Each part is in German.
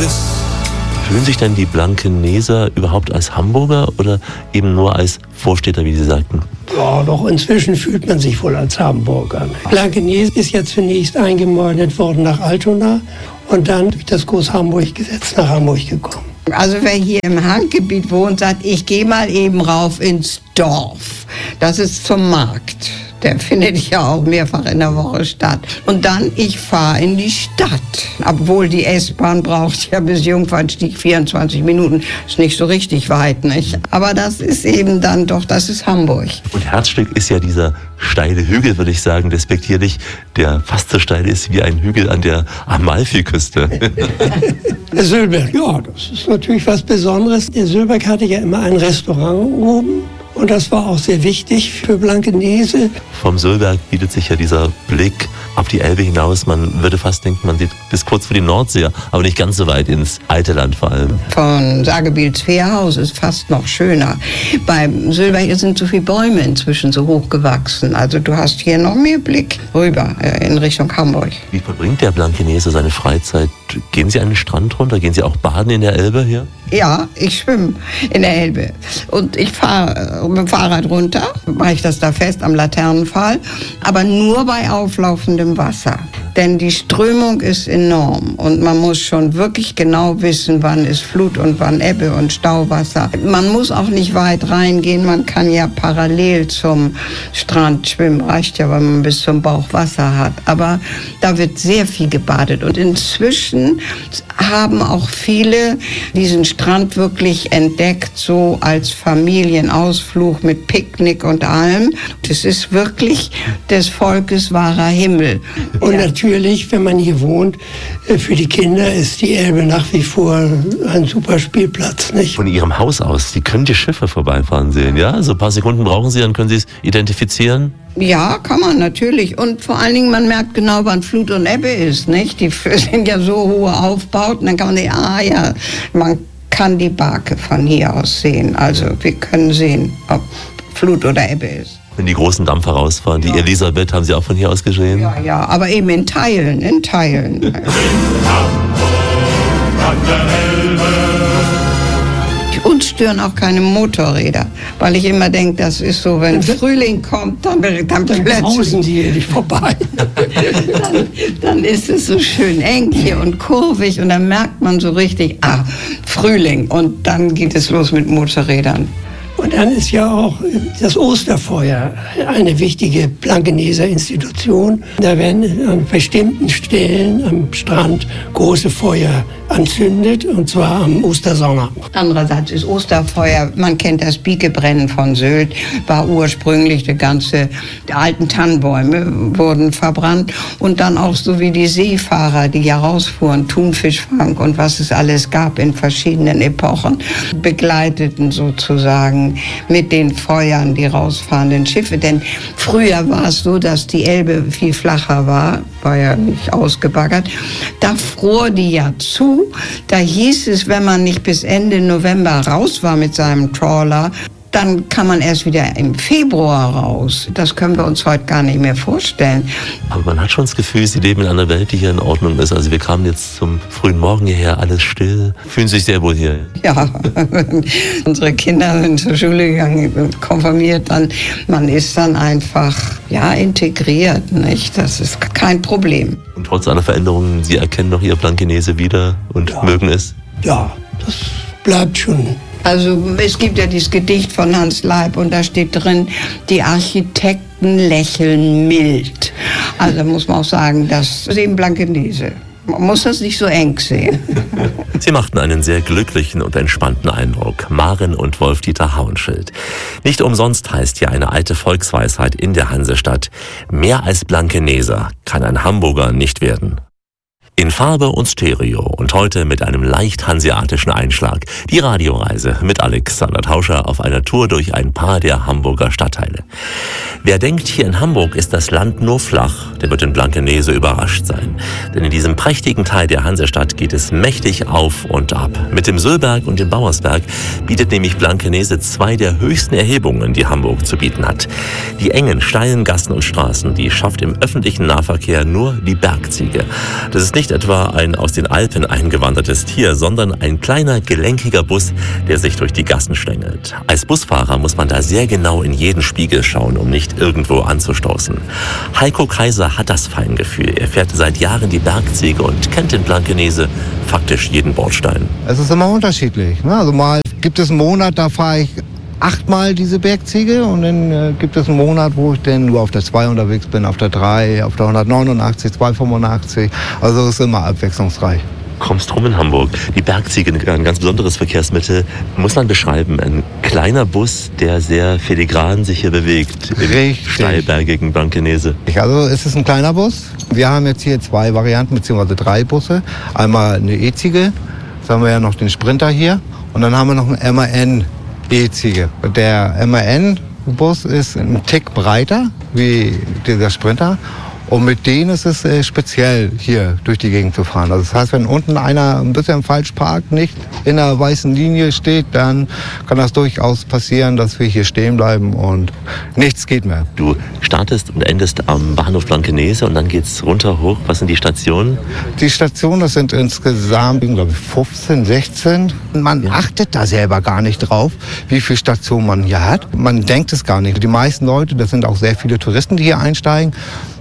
Quiz. Fühlen sich denn die Blankeneser überhaupt als Hamburger oder eben nur als Vorstädter, wie Sie sagten? Ja, doch inzwischen fühlt man sich wohl als Hamburger. Blankenese ist ja zunächst eingemeindet worden nach Altona und dann durch das Groß-Hamburg-Gesetz nach Hamburg gekommen. Also wer hier im Handgebiet wohnt, sagt, ich gehe mal eben rauf ins Dorf. Das ist zum Markt. Der findet ja auch mehrfach in der Woche statt. Und dann, ich fahre in die Stadt. Obwohl die S-Bahn braucht ja bis Jungfernstieg 24 Minuten. Ist nicht so richtig weit, nicht? Aber das ist eben dann doch, das ist Hamburg. Und Herzstück ist ja dieser steile Hügel, würde ich sagen, despektierlich, der fast so steil ist wie ein Hügel an der Amalfiküste. Der Sülberg, ja, das ist natürlich was Besonderes. Der Sülberg hatte ja immer ein Restaurant oben. Und das war auch sehr wichtig für Blankenese. Vom Sülberg bietet sich ja dieser Blick auf die Elbe hinaus. Man würde fast denken, man sieht bis kurz vor die Nordsee, aber nicht ganz so weit ins alte Land vor allem. Von Sagebiels Fährhaus ist fast noch schöner. Beim Sülberg sind so viele Bäume inzwischen so hoch gewachsen. Also du hast hier noch mehr Blick rüber in Richtung Hamburg. Wie verbringt der Blankenese seine Freizeit? Gehen Sie an den Strand runter? Gehen Sie auch baden in der Elbe hier? Ja, ich schwimme in der Elbe. Und ich fahre mit dem Fahrrad runter, mache ich das da fest am Laternenpfahl, aber nur bei auflaufendem Wasser. Denn die Strömung ist enorm und man muss schon wirklich genau wissen, wann ist Flut und wann Ebbe und Stauwasser. Man muss auch nicht weit reingehen, man kann ja parallel zum Strand schwimmen, reicht ja, wenn man bis zum Bauch Wasser hat. Aber da wird sehr viel gebadet und inzwischen haben auch viele diesen Strand wirklich entdeckt, so als Familienausflug mit Picknick und allem. Das ist wirklich des Volkes wahrer Himmel. Und natürlich, wenn man hier wohnt, für die Kinder ist die Elbe nach wie vor ein super Spielplatz, nicht? Von Ihrem Haus aus, Sie können die Schiffe vorbeifahren sehen, ja? So ein paar Sekunden brauchen Sie, dann können Sie es identifizieren. Ja, kann man natürlich. Und vor allen Dingen, man merkt genau, wann Flut und Ebbe ist, nicht? Die sind ja so hohe Aufbauten, dann kann man sehen, man kann die Barke von hier aus sehen. Also wir können sehen, ob Flut oder Ebbe ist. Wenn die großen Dampfer rausfahren, die Elisabeth haben Sie auch von hier aus gesehen? Ja, aber eben in Teilen. In Hamburg an der Elbe. Uns stören auch keine Motorräder, weil ich immer denke, das ist so, wenn Frühling kommt, dann brausen die hier nicht vorbei. dann ist es so schön eng hier und kurvig und dann merkt man so richtig, Frühling und dann geht es los mit Motorrädern. Und dann ist ja auch das Osterfeuer eine wichtige Blankeneser Institution. Da werden an bestimmten Stellen am Strand große Feuer anzündet, und zwar am Ostersonntag. Andererseits ist Osterfeuer, man kennt das Biegebrennen von Sylt, war ursprünglich die alten Tannenbäume wurden verbrannt und dann auch so wie die Seefahrer, die ja rausfuhren, Thunfischfang und was es alles gab in verschiedenen Epochen, begleiteten sozusagen mit den Feuern die rausfahrenden Schiffe. Denn früher war es so, dass die Elbe viel flacher war ja nicht ausgebaggert. Da fror die ja zu. Da hieß es, wenn man nicht bis Ende November raus war mit seinem Trawler, dann kann man erst wieder im Februar raus. Das können wir uns heute gar nicht mehr vorstellen. Aber man hat schon das Gefühl, Sie leben in einer Welt, die hier in Ordnung ist. Also wir kamen jetzt zum frühen Morgen hierher, alles still. Fühlen sich sehr wohl hier. Ja, unsere Kinder sind zur Schule gegangen, konfirmiert, man ist dann einfach integriert, nicht? Das ist kein Problem. Und trotz aller Veränderungen, Sie erkennen noch Ihr Blankenese wieder und mögen es? Ja, das bleibt schon. Also es gibt ja dieses Gedicht von Hans Leib und da steht drin, die Architekten lächeln mild. Also muss man auch sagen, das ist eben Blankenese. Man muss das nicht so eng sehen. Sie machten einen sehr glücklichen und entspannten Eindruck, Maren und Wolf-Dieter Hauenschild. Nicht umsonst heißt ja eine alte Volksweisheit in der Hansestadt, mehr als Blankeneser kann ein Hamburger nicht werden. In Farbe und Stereo und heute mit einem leicht hanseatischen Einschlag. Die Radioreise mit Alexander Tauscher auf einer Tour durch ein paar der Hamburger Stadtteile. Wer denkt, hier in Hamburg ist das Land nur flach, der wird in Blankenese überrascht sein. Denn in diesem prächtigen Teil der Hansestadt geht es mächtig auf und ab. Mit dem Söllberg und dem Bauersberg bietet nämlich Blankenese zwei der höchsten Erhebungen, die Hamburg zu bieten hat. Die engen, steilen Gassen und Straßen, die schafft im öffentlichen Nahverkehr nur die Bergziege. Das ist nicht etwa ein aus den Alpen eingewandertes Tier, sondern ein kleiner, gelenkiger Bus, der sich durch die Gassen schlängelt. Als Busfahrer muss man da sehr genau in jeden Spiegel schauen, um nicht irgendwo anzustoßen. Heiko Kaiser hat das Feingefühl. Er fährt seit Jahren die Bergziege und kennt in Blankenese faktisch jeden Bordstein. Es ist immer unterschiedlich. Ne? Also mal gibt es einen Monat, da fahre ich 8-mal diese Bergziege und dann gibt es einen Monat, wo ich dann nur auf der 2 unterwegs bin, auf der 3, auf der 189, 285. Also es ist immer abwechslungsreich. Kommst rum in Hamburg. Die Bergziege, ein ganz besonderes Verkehrsmittel, muss man beschreiben. Ein kleiner Bus, der sehr filigran sich hier bewegt. Richtig. Im steilbergigen Blankenese. Also es ist ein kleiner Bus. Wir haben jetzt hier 2 Varianten, beziehungsweise 3 Busse. Einmal eine E-Ziege, jetzt haben wir ja noch den Sprinter hier. Und dann haben wir noch einen MAN E-Ziege. Der MAN-Bus ist ein Tick breiter wie dieser Sprinter. Und mit denen ist es speziell, hier durch die Gegend zu fahren. Also das heißt, wenn unten einer ein bisschen falsch parkt, nicht in der weißen Linie steht, dann kann das durchaus passieren, dass wir hier stehen bleiben und nichts geht mehr. Du startest und endest am Bahnhof Blankenese und dann geht's runter hoch. Was sind die Stationen? Die Stationen, das sind insgesamt, glaube ich, 15, 16. Man achtet da selber gar nicht drauf, wie viele Stationen man hier hat. Man denkt es gar nicht. Die meisten Leute, das sind auch sehr viele Touristen, die hier einsteigen,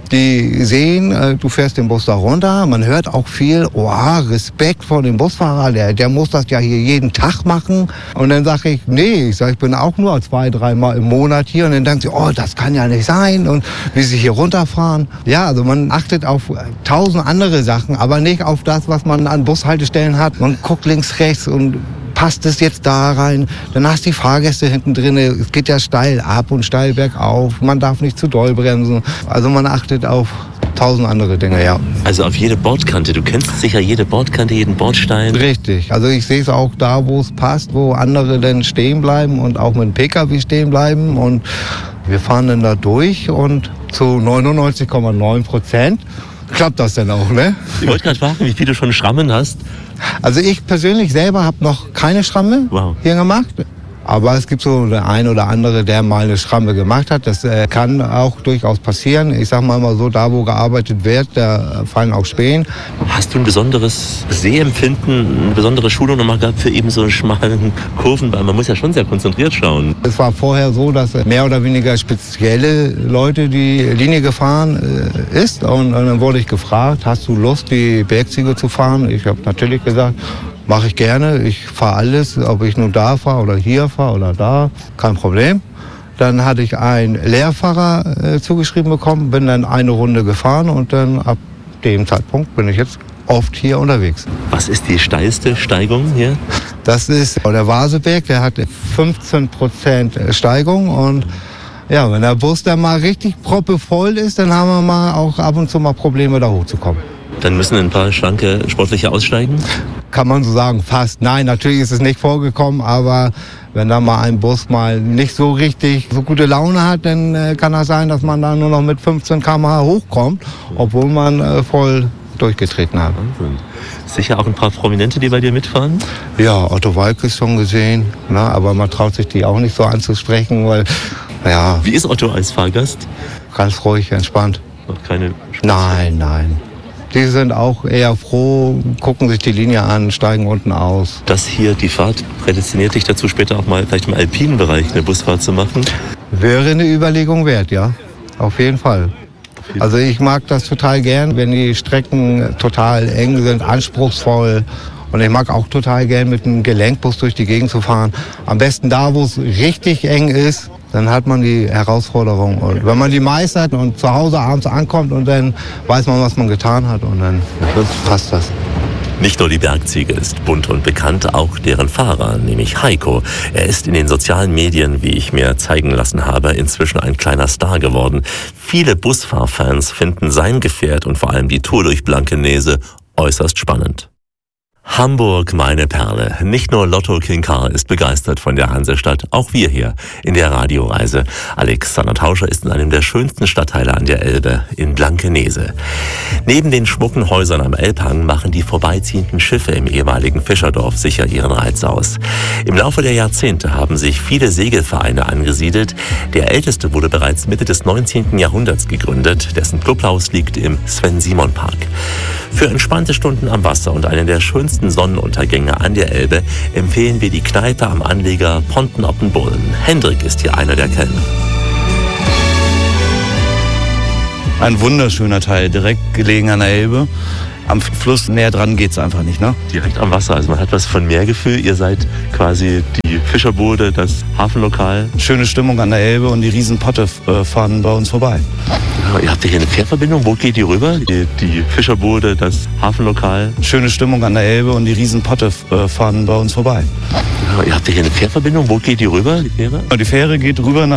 die sehen, du fährst den Bus da runter, man hört auch viel, Respekt vor dem Busfahrer, der muss das ja hier jeden Tag machen. Und dann sage ich, nee, ich bin auch nur 2, 3 Mal im Monat hier. Und dann denken sie, das kann ja nicht sein und wie sie hier runterfahren. Ja, also man achtet auf 1000 andere Sachen, aber nicht auf das, was man an Bushaltestellen hat. Man guckt links, rechts und passt es jetzt da rein? Dann hast du die Fahrgäste hinten drin. Es geht ja steil ab und steil bergauf. Man darf nicht zu doll bremsen. Also man achtet auf 1000 andere Dinge, ja. Also auf jede Bordkante. Du kennst sicher jede Bordkante, jeden Bordstein. Richtig. Also ich sehe es auch da, wo es passt, wo andere dann stehen bleiben und auch mit dem Pkw stehen bleiben. Und wir fahren dann da durch und zu 99,9% klappt das denn auch, ne? Ich wollte gerade fragen, wie viel du schon Schrammen hast. Also ich persönlich selber habe noch keine Schramme hier gemacht. Aber es gibt so der ein oder andere, der mal eine Schramme gemacht hat. Das kann auch durchaus passieren. Ich sage mal so, da wo gearbeitet wird, da fallen auch Spähen. Hast du ein besonderes Sehempfinden, eine besondere Schulung nochmal gehabt für eben so schmalen Kurven? Weil man muss ja schon sehr konzentriert schauen. Es war vorher so, dass mehr oder weniger spezielle Leute die Linie gefahren ist. Und dann wurde ich gefragt, hast du Lust, die Bergziege zu fahren? Ich habe natürlich gesagt, mache ich gerne. Ich fahre alles, ob ich nun da fahre oder hier fahre oder da, kein Problem. Dann hatte ich einen Lehrfahrer zugeschrieben bekommen, bin dann eine Runde gefahren und dann ab dem Zeitpunkt bin ich jetzt oft hier unterwegs. Was ist die steilste Steigung hier? Das ist der Vaseberg, der hat 15% Steigung und ja, wenn der Bus dann mal richtig proppevoll ist, dann haben wir mal auch ab und zu mal Probleme, da hochzukommen. Dann müssen ein paar schlanke Sportliche aussteigen? Kann man so sagen, fast. Nein, natürlich ist es nicht vorgekommen, aber wenn da mal ein Bus mal nicht so richtig so gute Laune hat, dann kann das sein, dass man da nur noch mit 15 km/h hochkommt, obwohl man voll durchgetreten hat. Wahnsinn. Sicher auch ein paar Prominente, die bei dir mitfahren? Ja, Otto Walkes ist schon gesehen, aber man traut sich die auch nicht so anzusprechen, weil, ja. Wie ist Otto als Fahrgast? Ganz ruhig, entspannt. Noch keine Nein. Die sind auch eher froh, gucken sich die Linie an, steigen unten aus. Das hier, die Fahrt, prädestiniert dich dazu, später auch mal vielleicht im alpinen Bereich eine Busfahrt zu machen? Wäre eine Überlegung wert, ja. Auf jeden Fall. Also ich mag das total gern, wenn die Strecken total eng sind, anspruchsvoll. Und ich mag auch total gern mit einem Gelenkbus durch die Gegend zu fahren. Am besten da, wo es richtig eng ist. Dann hat man die Herausforderung. Und wenn man die meistert und zu Hause abends ankommt und dann weiß man, was man getan hat und dann passt das. Nicht nur die Bergziege ist bunt und bekannt, auch deren Fahrer, nämlich Heiko. Er ist in den sozialen Medien, wie ich mir zeigen lassen habe, inzwischen ein kleiner Star geworden. Viele Busfahrfans finden sein Gefährt und vor allem die Tour durch Blankenese äußerst spannend. Hamburg, meine Perle. Nicht nur Lotto King Karl ist begeistert von der Hansestadt, auch wir hier in der Radioreise. Alexander Tauscher ist in einem der schönsten Stadtteile an der Elbe, in Blankenese. Neben den schmucken Häusern am Elbhang machen die vorbeiziehenden Schiffe im ehemaligen Fischerdorf sicher ihren Reiz aus. Im Laufe der Jahrzehnte haben sich viele Segelvereine angesiedelt. Der älteste wurde bereits Mitte des 19. Jahrhunderts gegründet. Dessen Clubhaus liegt im Sven-Simon-Park. Für entspannte Stunden am Wasser und einen der schönsten Sonnenuntergänge an der Elbe empfehlen wir die Kneipe am Anleger Ponten-Oppenbullen. Hendrik ist hier einer der Kellner. Ein wunderschöner Teil, direkt gelegen an der Elbe. Am Fluss näher dran geht's einfach nicht, ne? Direkt am Wasser, also man hat was von Meergefühl. Ihr seid quasi die Fischerbude, das Hafenlokal. Schöne Stimmung an der Elbe und die Riesenpotte fahren bei uns vorbei. Ja, ihr habt hier eine Fährverbindung, wo geht die rüber? Die Fischerbude, das Hafenlokal. Schöne Stimmung an der Elbe und die Riesenpotte fahren bei uns vorbei. Ja, ihr habt hier eine Fährverbindung, wo geht die rüber, die Fähre? Die Fähre geht rüber nach